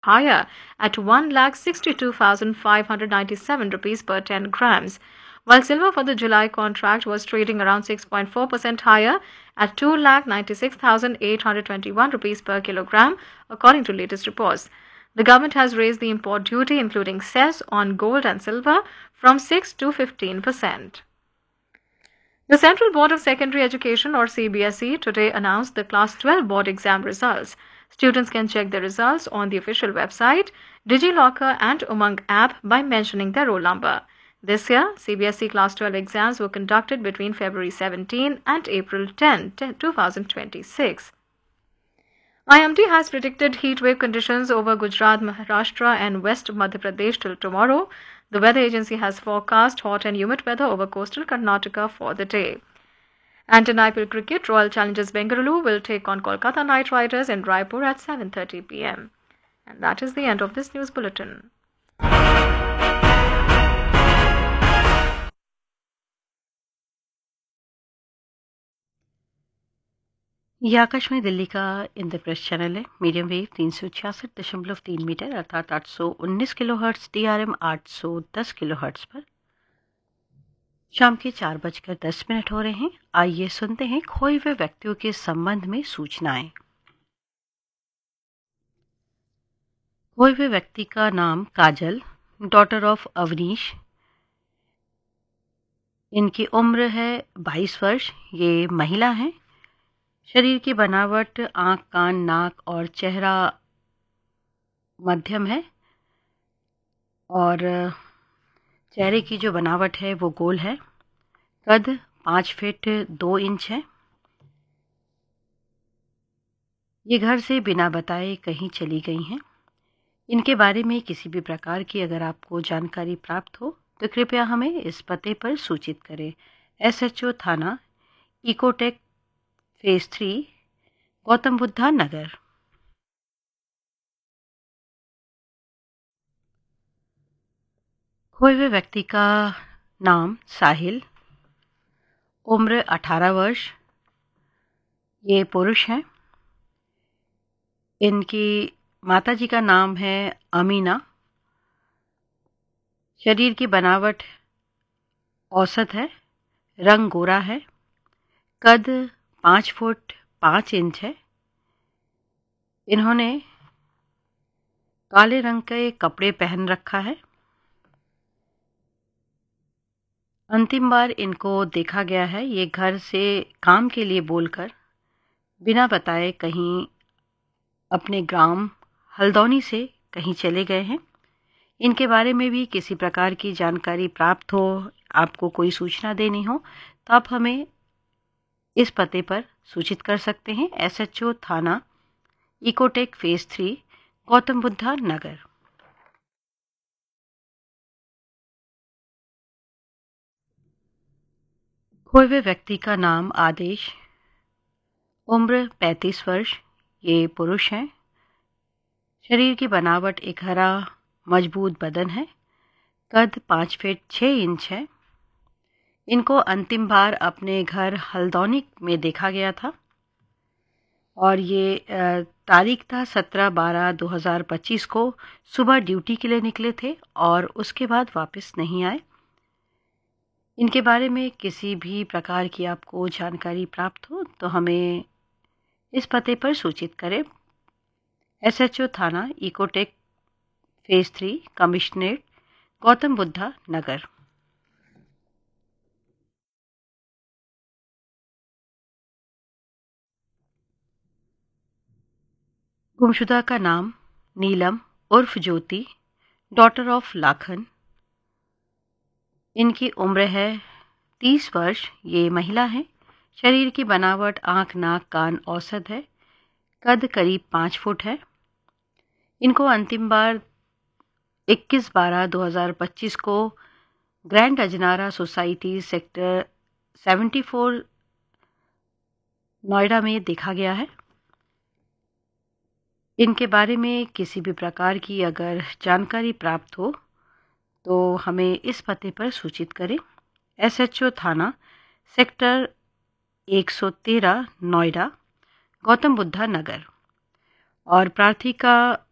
higher at 1,62,597 rupees per 10 grams, while silver for the July contract was trading around 6.4% higher at 2,96,821 rupees per kilogram, according to latest reports. The government has raised the import duty, including cess, on gold and silver from 6 to 15%. The Central Board of Secondary Education, or CBSE, today announced the Class 12 board exam results. Students can check the results on the official website, DigiLocker and Umang app by mentioning their roll number. This year, CBSE Class 12 exams were conducted between February 17 and April 10, 2026. IMD has predicted heat wave conditions over Gujarat, Maharashtra and West Madhya Pradesh till tomorrow. The weather agency has forecast hot and humid weather over coastal Karnataka for the day. And in IPL cricket, Royal Challengers Bengaluru will take on Kolkata Knight Riders in Raipur at 7:30 p.m. And that is the end of this news bulletin. ये आकाशवाणी दिल्ली का Indraprastha channel है। Medium wave 366.3 metre अर्थात 819 kilohertz, DRM 810 kilohertz पर शाम के 4:10 हो रहे हैं। आइए सुनते हैं खोए हुए व्यक्तियों के संबंध में सूचनाएं। खोए हुए व्यक्ति का नाम काजल, डॉटर ऑफ अवनीश। इनकी उम्र है 22 वर्ष। ये महिला हैं। शरीर की बनावट आँख, कान, नाक और चेहरा मध्यम है और चेहरे की जो बनावट है वो गोल है। कद 5 फीट 2 इंच है। ये घर से बिना बताए कहीं चली गई हैं। इनके बारे में किसी भी प्रकार की अगर आपको जानकारी प्राप्त हो तो कृपया हमें इस पते पर सूचित करें। SHO थाना, इकोटेक फेज 3, गौतम बुद्धा नगर। खोए हुए व्यक्ति का नाम साहिल, उम्र 18 वर्ष। ये पुरुष हैं। इनकी माताजी का नाम है अमीना। शरीर की बनावट औसत है। रंग गोरा है। कद 5 फुट 5 इंच है। इन्होंने काले रंग के कपड़े पहन रखा है। अंतिम बार इनको देखा गया है ये घर से काम के लिए बोलकर बिना बताए कहीं अपने ग्राम हल्द्वानी से कहीं चले गए हैं। इनके बारे में भी किसी प्रकार की जानकारी प्राप्त हो, आपको कोई सूचना देनी हो तो आप हमें इस पते पर सूचित कर सकते हैं। SHO थाना, इकोटेक फेज 3, गौतम बुद्धा नगर। खोए हुए व्यक्ति का नाम आदेश, उम्र 35 वर्ष। ये पुरुष हैं। शरीर की बनावट एक हरा मजबूत बदन है। कद 5 फीट 6 इंच है। इनको अंतिम बार अपने घर हल्द्वानी में देखा गया था और ये तारीख था 17/12/2025 को सुबह ड्यूटी के लिए निकले थे और उसके बाद वापस नहीं आए। इनके बारे में किसी भी प्रकार की आपको जानकारी प्राप्त हो तो हमें इस पते पर सूचित करें। SHO थाना, Ecotech phase 3, commissionerate, Gautam Buddha नगर। गुमशुदा का नाम नीलम उर्फ ज्योति, डॉटर ऑफ लाखन। इनकी उम्र है 30 वर्ष। ये महिला हैं। शरीर की बनावट आँख, नाक, कान औसत है। कद करीब 5 फुट है। इनको अंतिम बार 21/12/2025 को grand Ajnara society sector 74 Noida में देखा गया है। इनके बारे में किसी भी प्रकार की अगर जानकारी प्राप्त हो तो हमें इस पते पर सूचित करें। SHO थाना, सेक्टर 113 नोएडा, गौतम बुद्धा नगर। और प्रार्थी का